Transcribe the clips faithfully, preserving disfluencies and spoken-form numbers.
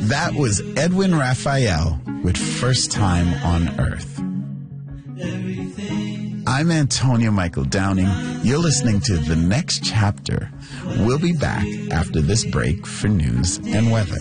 That was Edwin Raphael with First Time on Earth. I'm Antonio Michael Downing. You're listening to The Next Chapter. We'll be back after this break for news and weather.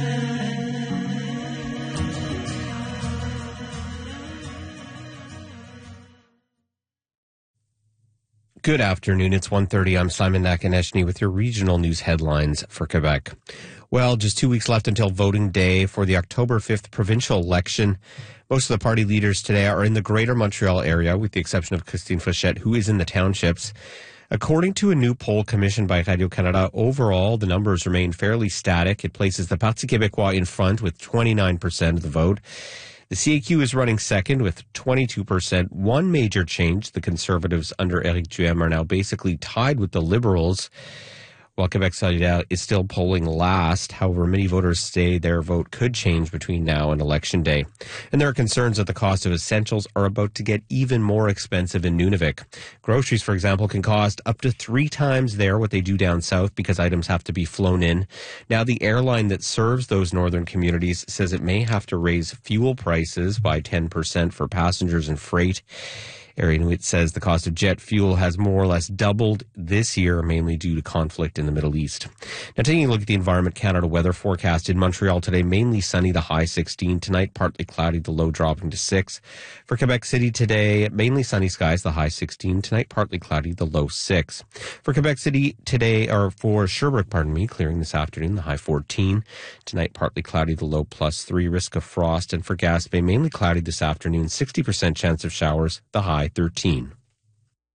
Good afternoon. It's one thirty. I'm Simon Nakonechny with your regional news headlines for Quebec. Well, just two weeks left until voting day for the October fifth provincial election. Most of the party leaders today are in the Greater Montreal area, with the exception of Christine Fréchette, who is in the townships. According to a new poll commissioned by Radio-Canada, overall, the numbers remain fairly static. It places the Parti québécois in front with twenty-nine percent of the vote. The C A Q is running second with twenty-two percent. One major change, the Conservatives under Éric Duhem are now basically tied with the Liberals, while Quebec Solidaire is still polling last. However, many voters say their vote could change between now and Election Day. And there are concerns that the cost of essentials are about to get even more expensive in Nunavik. Groceries, for example, can cost up to three times there what they do down south because items have to be flown in. Now, the airline that serves those northern communities says it may have to raise fuel prices by ten percent for passengers and freight. Air Inuit says the cost of jet fuel has more or less doubled this year, mainly due to conflict in the Middle East. Now, taking a look at the Environment Canada weather forecast in Montreal today, mainly sunny, the high sixteen. Tonight, partly cloudy, the low dropping to six. For Quebec City today, mainly sunny skies, the high sixteen. Tonight, partly cloudy, the low six. For Quebec City today, or for Sherbrooke, pardon me, clearing this afternoon, the high fourteen. Tonight, partly cloudy, the low plus three. Risk of frost. And for Gaspé, mainly cloudy this afternoon, sixty percent chance of showers, the high thirteen.